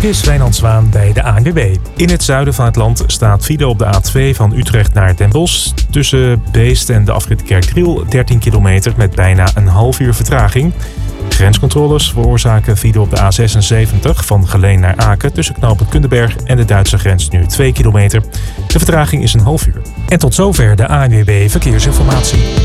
Dit is Wijnand Zwaan bij de ANWB. In het zuiden van het land staat file op de A2 van Utrecht naar Den Bosch. Tussen Beest en de afrit Kerkdriel 13 kilometer met bijna een half uur vertraging. Grenscontroles veroorzaken file op de A76 van Geleen naar Aken tussen knooppunt Kundenberg en de Duitse grens nu 2 kilometer. De vertraging is een half uur. En tot zover de ANWB Verkeersinformatie.